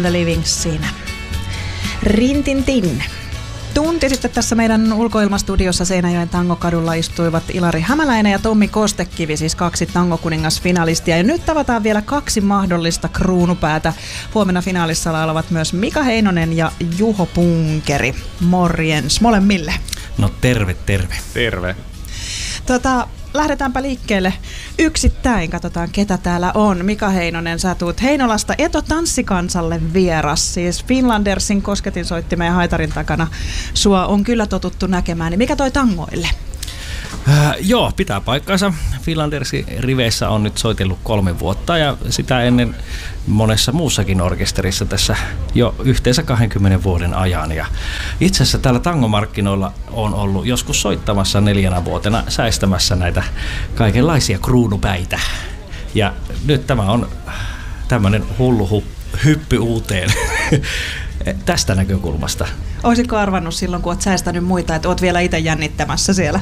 the Living siinä. Rintintin. Tunti sitten tässä meidän ulkoilmastudiossa Seinäjoen Tangokadulla istuivat Ilari Hämäläinen ja Tommi Kostekivi, siis 2 tangokuningasfinalistia. Ja nyt tavataan vielä 2 mahdollista kruunupäätä. Huomenna finaalissa laulavat myös Mika Heinonen ja Juho Punkeri. Morjens molemmille. No terve. Terve. Lähdetäänpä liikkeelle yksittäin. Katsotaan, ketä täällä on. Mika Heinonen, sä tuut Heinolasta Eto-tanssikansalle vieras. Siis Finlandersin kosketinsoittimeen haitarin takana sua on kyllä totuttu näkemään. Niin mikä toi tangoille? Joo, pitää paikkansa. Finlandersin riveissä on nyt soitellut 3 vuotta ja sitä ennen monessa muussakin orkesterissa tässä jo yhteensä 20 vuoden ajan. Ja itse asiassa täällä tangomarkkinoilla on ollut joskus soittamassa 4 vuotena säistämässä näitä kaikenlaisia kruunupäitä. Ja nyt tämä on tämmöinen hullu hyppy uuteen tästä näkökulmasta. Olisitko arvannut silloin, kun oot säistänyt muita, että oot vielä itse jännittämässä siellä?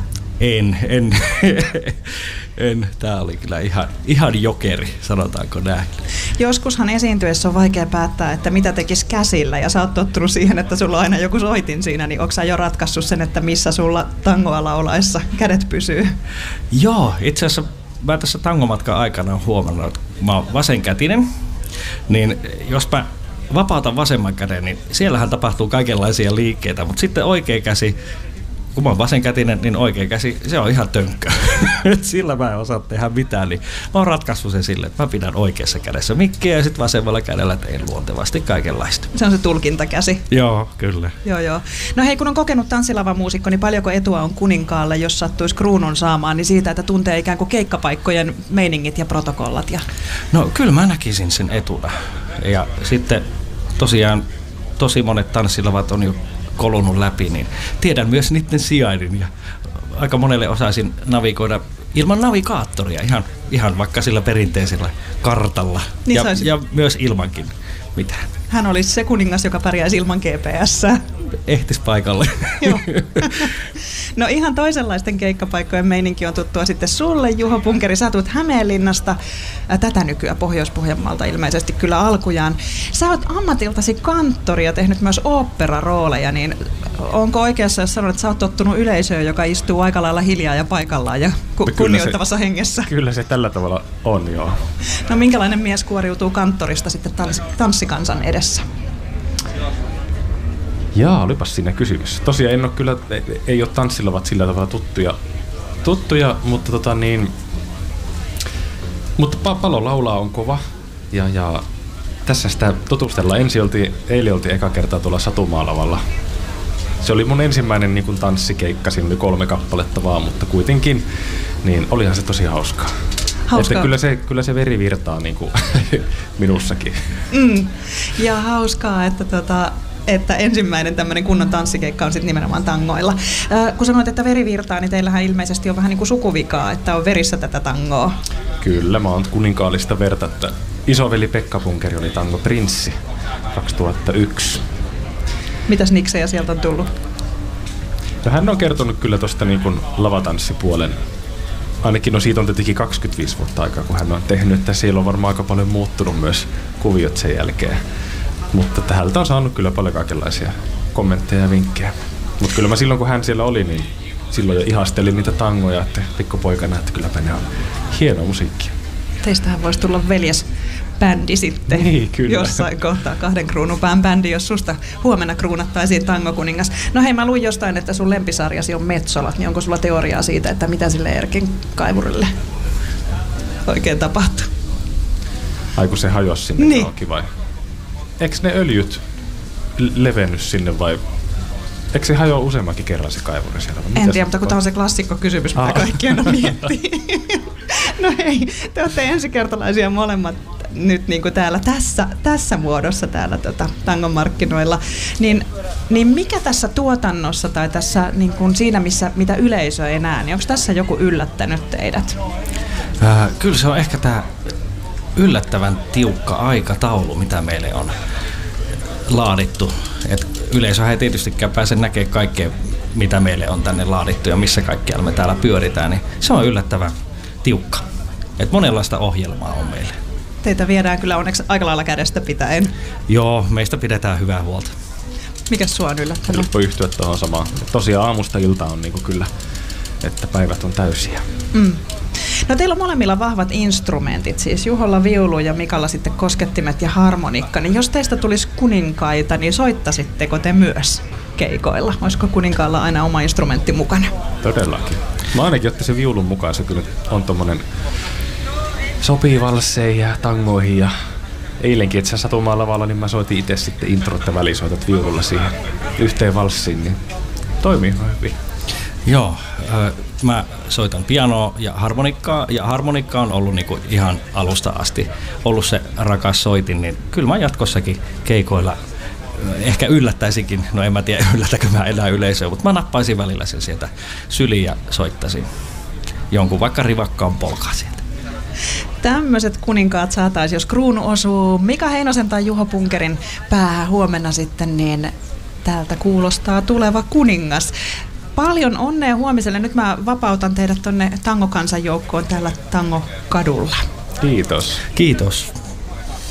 En. Tää oli kyllä ihan jokeri, sanotaanko näin. Joskushan esiintyessä on vaikea päättää, että mitä tekisi käsillä, ja sä oot tottunut siihen, että sulla on aina joku soitin siinä, niin onko sä jo ratkaissut sen, että missä sulla tangoa laulaessa kädet pysyy? Joo, itse asiassa mä tässä tangomatkan aikana olen huomannut, että mä oon vasenkätinen, niin jos mä vapautan vasemman käden, niin siellähän tapahtuu kaikenlaisia liikkeitä, mutta sitten oikea käsi, kun mä oon vasenkätinen, niin oikea käsi, se on ihan tönkkö. Sillä mä en osaa tehdä mitään, niin mä oon ratkaissut sen silleen, että mä pidän oikeassa kädessä mikkiä ja sitten vasemmalla kädellä teen luontevasti kaikenlaista. Se on se tulkintakäsi. Joo, kyllä. Joo. No hei, kun on kokenut tanssilavamuusikko, niin paljonko etua on kuninkaalle, jos sattuisi kruunun saamaan, niin siitä, että tuntee ikään kuin keikkapaikkojen meiningit ja protokollat? No kyllä mä näkisin sen etuna. Ja sitten tosiaan tosi monet tanssilavat on jo kolunut läpi, niin tiedän myös niiden sijainnin ja aika monelle osaisin navigoida ilman navigaattoria, ihan vaikka sillä perinteisellä kartalla niin ja myös ilmankin mitään. Hän olisi se kuningas, joka pärjäisi ilman GPS. Ehtis paikalle. Joo. No ihan toisenlaisten keikkapaikkojen meininki on tuttua sitten sulle, Juho Punkeri. Sä tulet Hämeenlinnasta, tätä nykyään Pohjois-Pohjanmaalta ilmeisesti kyllä alkujaan. Sä oot ammatiltasi kanttori ja tehnyt myös oopperarooleja, niin onko oikeassa, jos sanot, että sä oot tottunut yleisöön, joka istuu aika lailla hiljaa ja paikallaan ja kunnioittavassa hengessä? Kyllä se tällä tavalla on, joo. No minkälainen mies kuoriutuu kanttorista sitten tanssikansan edessä? Jaa, olipas siinä kysymys. Tosiaan en ole kyllä, ei ole tanssilavat sillä tavalla tuttuja, mutta mutta palolaulaa on kova ja tässä sitä tutustellaan. Eilen oltiin eka kertaa tuolla Satumaalavalla. Se oli mun ensimmäinen niin kuin tanssikeikka, siinä oli 3 kappaletta vaan, mutta kuitenkin niin olihan se tosi hauskaa. Että kyllä se veri virtaa niin kuin minussakin. Ja hauskaa, että ensimmäinen tämmöinen kunnon tanssikeikka on sitten nimenomaan tangoilla. Kun sanoit, että veri virtaa, niin teillähän ilmeisesti on vähän niin kuin sukuvikaa, että on verissä tätä tangoa. Kyllä, mä oon kuninkaallista verta, että isoveli Pekka Punkeri oli tangoprinssi 2001. Mitäs niksejä sieltä on tullut? No, hän on kertonut kyllä tuosta niin kuin lavatanssipuolen. Ainakin siitä on tietenkin 25 vuotta aikaa, kun hän on tehnyt, että siellä on varmaan aika paljon muuttunut myös kuviot sen jälkeen. Mutta täältä on saanut kyllä paljon kaikenlaisia kommentteja ja vinkkejä. Mutta kyllä mä silloin, kun hän siellä oli, niin silloin jo ihastelin niitä tangoja, että pikkupoikana, että kylläpä ne on hienoa musiikkia. Teistähän voisi tulla veljesbändi sitten niin, jossain kohtaa, 2 kruunupään bändi, jos susta huomenna kruunattaisiin tangokuningas. No hei, mä luin jostain, että sun lempisarjasi on Metsolat, niin onko sulla teoriaa siitä, että mitä sille Erkin kaivurille oikein tapahtuu? Ai kun se hajosi sinne niin johonkin vai? Eikö ne öljyt levennyt sinne vai? Eikö se hajoa useammankin kerran se kaivuri siellä? En tiedä, mutta kun tämä on se klassikko kysymys, mitä kaikki aina miettii. No hei, te olette ensikertalaisia molemmat nyt niin kuin täällä tässä muodossa täällä tangon markkinoilla. Niin mikä tässä tuotannossa tai tässä niin kuin siinä, mitä yleisö ei näe, niin onko tässä joku yllättänyt teidät? Kyllä se on ehkä tämä yllättävän tiukka aikataulu, mitä meille on laadittu. Et yleisöhän ei tietystikään pääse näkemään kaikkea, mitä meille on tänne laadittu ja missä kaikkialla me täällä pyöritään, niin se on yllättävän tiukka. Et monenlaista ohjelmaa on meille. Teitä viedään kyllä onneksi aika lailla kädestä pitäen. Joo, meistä pidetään hyvää huolta. Mikäs sua on yllättänyt? Helppo yhtyä tuohon samaan. Tosiaan aamusta iltaan on niinku kyllä, että päivät on täysiä. No teillä on molemmilla vahvat instrumentit, siis Juholla viulu ja Mikalla sitten koskettimet ja harmonikka. Niin jos teistä tulisi kuninkaita, niin soittaisitteko te myös keikoilla? Olisiko kuninkaalla aina oma instrumentti mukana? Todellakin. Mä ainakin ottaisin viulun mukaan, se kyllä on tommonen sopii valsseihin ja tangoihin ja eilenkin, että sä satumaan lavalla, niin mä soitin itse sitten introt ja välisoitat viululla siihen yhteen valssiin, niin toimii hyvin. Joo, mä soitan pianoa ja harmonikka on ollut niinku ihan alusta asti ollut se rakas soitin, niin kyllä mä jatkossakin keikoilla ehkä yllättäisinkin, no en mä tiedä yllätäkö mä enää yleisöä, mutta mä nappaisin välillä sen sieltä syliin ja soittaisin jonkun vaikka rivakkaan polkaa sieltä. Tämmöiset kuninkaat saataisiin, jos kruunu osuu Mika Heinosen tai Juho Punkerin päähän huomenna sitten, niin täältä kuulostaa tuleva kuningas. Paljon onnea huomiselle. Nyt mä vapautan teidät tonne Tangokansan joukkoon täällä Tangokadulla. Kiitos. Kiitos.